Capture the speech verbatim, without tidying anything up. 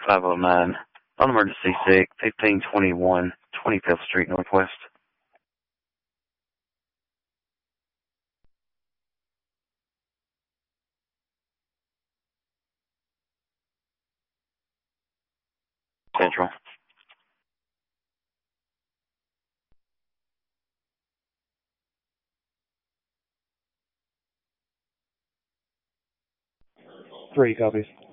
five oh nine. On emergency sick, fifteen twenty-one, twenty-fifth Street Northwest. Central. Three copies.